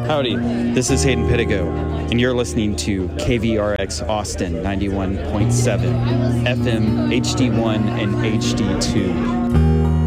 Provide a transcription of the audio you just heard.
Howdy, this is Hayden Pittigo, and you're listening to KVRX Austin 91.7 FM HD1 and HD2.